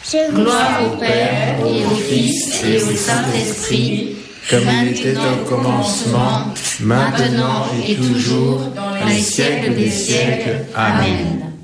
Gloire au Père, et au Fils, et au Saint-Esprit, comme il était au commencement, maintenant et toujours, dans les siècles des siècles. Amen.